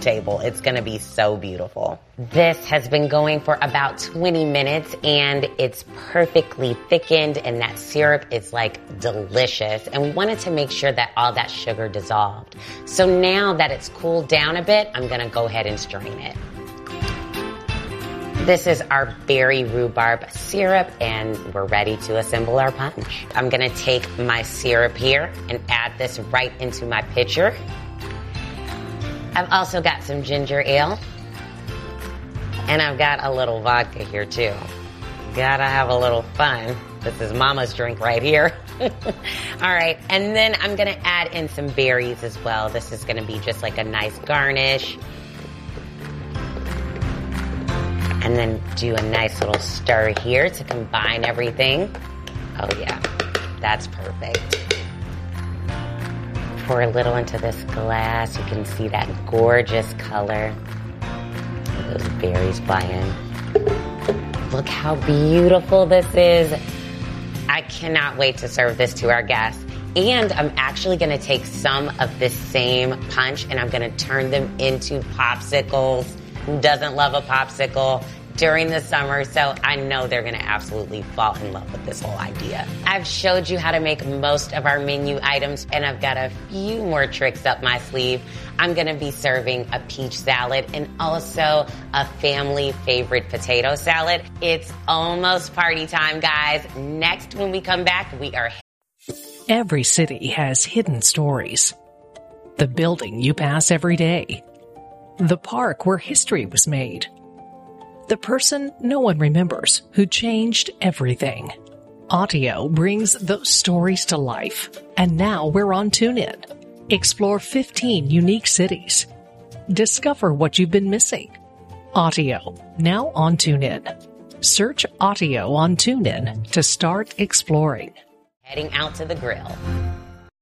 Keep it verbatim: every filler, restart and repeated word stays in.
table. It's going to be so beautiful. This has been going for about twenty minutes and it's perfectly thickened and that syrup is like delicious. And we wanted to make sure that all that sugar dissolved. So now that it's cooled down a bit, I'm going to go ahead and strain it. This is our berry rhubarb syrup and we're ready to assemble our punch. I'm gonna take my syrup here and add this right into my pitcher. I've also got some ginger ale and I've got a little vodka here too. Gotta have a little fun. This is mama's drink right here. All right, and then I'm gonna add in some berries as well. This is gonna be just like a nice garnish. And then do a nice little stir here to combine everything. Oh yeah, that's perfect. Pour a little into this glass. You can see that gorgeous color. Those berries fly in. Look how beautiful this is. I cannot wait to serve this to our guests. And I'm actually gonna take some of this same punch and I'm gonna turn them into popsicles. Who doesn't love a popsicle during the summer? So I know they're gonna absolutely fall in love with this whole idea. I've showed you how to make most of our menu items and I've got a few more tricks up my sleeve. I'm gonna be serving a peach salad and also a family favorite potato salad. It's almost party time, guys. Next, when we come back, we are... Every city has hidden stories. The building you pass every day. The park where history was made. The person no one remembers who changed everything. Audio brings those stories to life. And now we're on TuneIn. Explore fifteen unique cities. Discover what you've been missing. Audio, now on TuneIn. Search Audio on TuneIn to start exploring. Heading out to the grill.